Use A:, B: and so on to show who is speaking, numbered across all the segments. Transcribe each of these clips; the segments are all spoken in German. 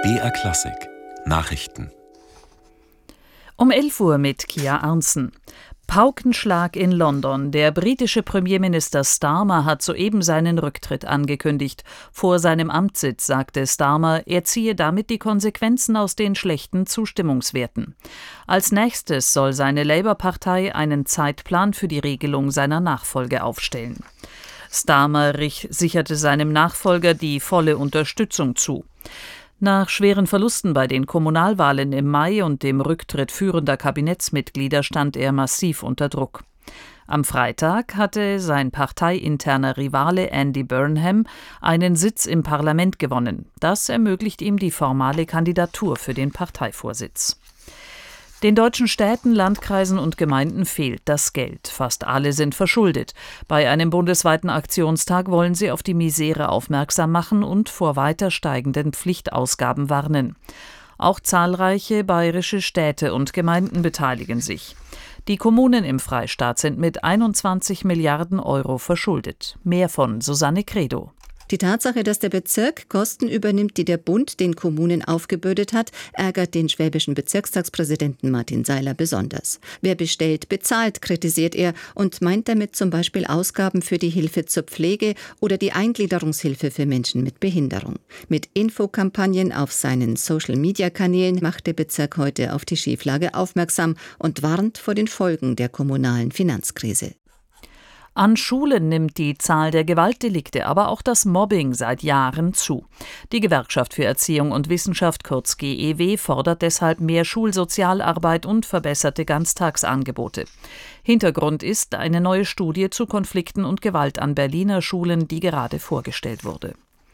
A: BR Klassik Nachrichten.
B: Um 11 Uhr mit Kia Arntzen. Paukenschlag in London. Der britische Premierminister Starmer hat soeben seinen Rücktritt angekündigt. Vor seinem Amtssitz sagte Starmer, er ziehe damit die Konsequenzen aus den schlechten Zustimmungswerten. Als nächstes soll seine Labour-Partei einen Zeitplan für die Regelung seiner Nachfolge aufstellen. Starmer sicherte seinem Nachfolger die volle Unterstützung zu. Nach schweren Verlusten bei den Kommunalwahlen im Mai und dem Rücktritt führender Kabinettsmitglieder stand er massiv unter Druck. Am Freitag hatte sein parteiinterner Rivale Andy Burnham einen Sitz im Parlament gewonnen. Das ermöglicht ihm die formale Kandidatur für den Parteivorsitz. Den deutschen Städten, Landkreisen und Gemeinden fehlt das Geld. Fast alle sind verschuldet. Bei einem bundesweiten Aktionstag wollen sie auf die Misere aufmerksam machen und vor weiter steigenden Pflichtausgaben warnen. Auch zahlreiche bayerische Städte und Gemeinden beteiligen sich. Die Kommunen im Freistaat sind mit 21 Milliarden Euro verschuldet. Mehr von Susanne Credo.
C: Die Tatsache, dass der Bezirk Kosten übernimmt, die der Bund den Kommunen aufgebürdet hat, ärgert den schwäbischen Bezirkstagspräsidenten Martin Seiler besonders. Wer bestellt, bezahlt, kritisiert er und meint damit zum Beispiel Ausgaben für die Hilfe zur Pflege oder die Eingliederungshilfe für Menschen mit Behinderung. Mit Infokampagnen auf seinen Social-Media-Kanälen macht der Bezirk heute auf die Schieflage aufmerksam und warnt vor den Folgen der kommunalen Finanzkrise.
B: An Schulen nimmt die Zahl der Gewaltdelikte, aber auch das Mobbing seit Jahren zu. Die Gewerkschaft für Erziehung und Wissenschaft, kurz GEW, fordert deshalb mehr Schulsozialarbeit und verbesserte Ganztagsangebote. Hintergrund ist eine neue Studie zu Konflikten und Gewalt an Berliner Schulen, die gerade vorgestellt wurde.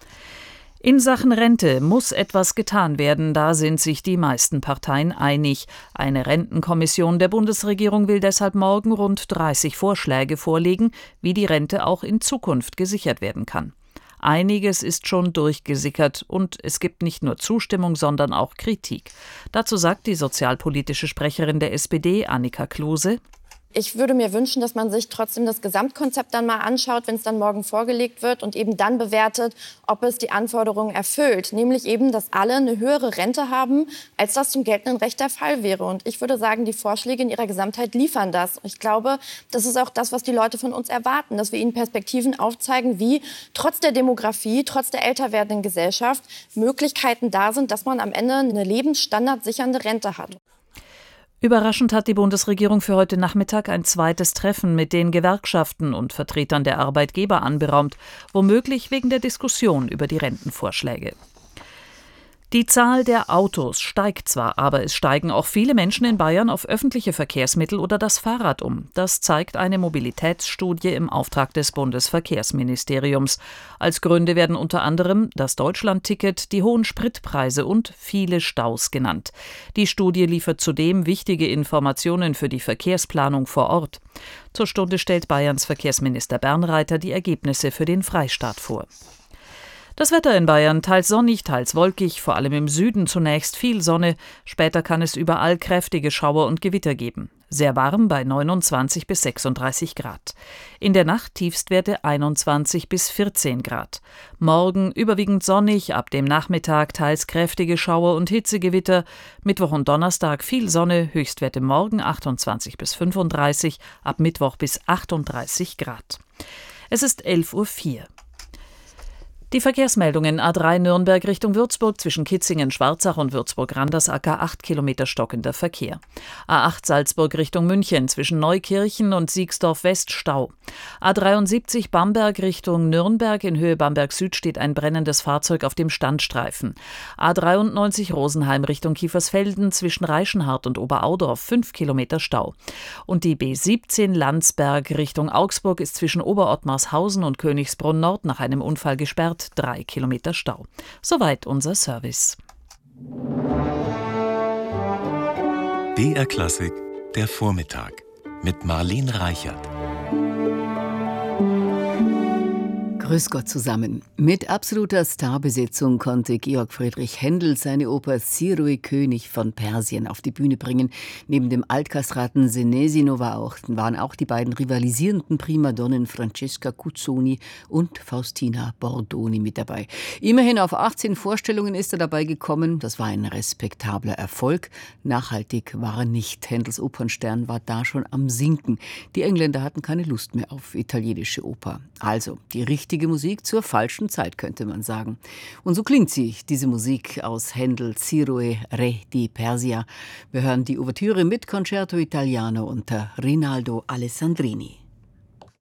B: In Sachen Rente muss etwas getan werden, da sind sich die meisten Parteien einig. Eine Rentenkommission der Bundesregierung will deshalb morgen rund 30 Vorschläge vorlegen, wie die Rente auch in Zukunft gesichert werden kann. Einiges ist schon durchgesickert und es gibt nicht nur Zustimmung, sondern auch Kritik. Dazu sagt die sozialpolitische Sprecherin der SPD, Annika Klose:
D: Ich würde mir wünschen, dass man sich trotzdem das Gesamtkonzept dann mal anschaut, wenn es dann morgen vorgelegt wird und eben dann bewertet, ob es die Anforderungen erfüllt. Nämlich eben, dass alle eine höhere Rente haben, als das zum geltenden Recht der Fall wäre. Und ich würde sagen, die Vorschläge in ihrer Gesamtheit liefern das. Ich glaube, das ist auch das, was die Leute von uns erwarten, dass wir ihnen Perspektiven aufzeigen, wie trotz der Demografie, trotz der älter werdenden Gesellschaft Möglichkeiten da sind, dass man am Ende eine lebensstandardsichernde Rente hat.
B: Überraschend hat die Bundesregierung für heute Nachmittag ein zweites Treffen mit den Gewerkschaften und Vertretern der Arbeitgeber anberaumt, womöglich wegen der Diskussion über die Rentenvorschläge. Die Zahl der Autos steigt zwar, aber es steigen auch viele Menschen in Bayern auf öffentliche Verkehrsmittel oder das Fahrrad um. Das zeigt eine Mobilitätsstudie im Auftrag des Bundesverkehrsministeriums. Als Gründe werden unter anderem das Deutschlandticket, die hohen Spritpreise und viele Staus genannt. Die Studie liefert zudem wichtige Informationen für die Verkehrsplanung vor Ort. Zur Stunde stellt Bayerns Verkehrsminister Bernreiter die Ergebnisse für den Freistaat vor. Das Wetter in Bayern teils sonnig, teils wolkig, vor allem im Süden zunächst viel Sonne, später kann es überall kräftige Schauer und Gewitter geben. Sehr warm bei 29 bis 36 Grad. In der Nacht Tiefstwerte 21 bis 14 Grad. Morgen überwiegend sonnig, ab dem Nachmittag teils kräftige Schauer und Hitzegewitter. Mittwoch und Donnerstag viel Sonne, Höchstwerte morgen 28 bis 35, ab Mittwoch bis 38 Grad. Es ist 11:04 Uhr. Die Verkehrsmeldungen: A3 Nürnberg Richtung Würzburg zwischen Kitzingen, Schwarzach und Würzburg-Randersacker 8 Kilometer stockender Verkehr. A8 Salzburg Richtung München zwischen Neukirchen und Siegsdorf West Stau. A73 Bamberg Richtung Nürnberg in Höhe Bamberg Süd steht ein brennendes Fahrzeug auf dem Standstreifen. A93 Rosenheim Richtung Kiefersfelden zwischen Reichenhart und Oberaudorf 5 Kilometer Stau. Und die B17 Landsberg Richtung Augsburg ist zwischen Oberottmarshausen und Königsbrunn Nord nach einem Unfall gesperrt. 3 Kilometer Stau. Soweit unser Service.
A: BR Klassik, der Vormittag mit Marlene Reichert.
E: Grüß Gott zusammen. Mit absoluter Starbesetzung konnte Georg Friedrich Händel seine Oper Siroe, König von Persien, auf die Bühne bringen. Neben dem Altkastraten Senesino waren auch die beiden rivalisierenden Primadonnen Francesca Cuzzoni und Faustina Bordoni mit dabei. Immerhin auf 18 Vorstellungen ist er dabei gekommen. Das war ein respektabler Erfolg. Nachhaltig war er nicht. Händels Opernstern war da schon am Sinken. Die Engländer hatten keine Lust mehr auf italienische Oper. Also die richtige Musik zur falschen Zeit, könnte man sagen. Und so klingt sie, diese Musik aus Händel Siroe, Re di Persia. Wir hören die Ouvertüre mit Concerto Italiano unter Rinaldo Alessandrini.